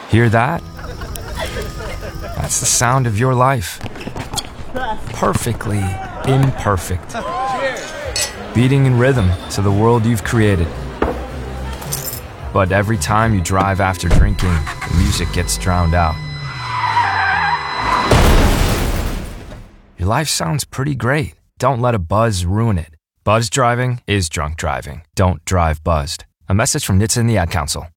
Hear that? That's the sound of your life. Perfectly imperfect. Beating in rhythm to the world you've created. But every time you drive after drinking, the music gets drowned out. Your life sounds pretty great. Don't let a buzz ruin it. Buzz driving is drunk driving. Don't drive buzzed. A message from NHTSA and the Ad Council.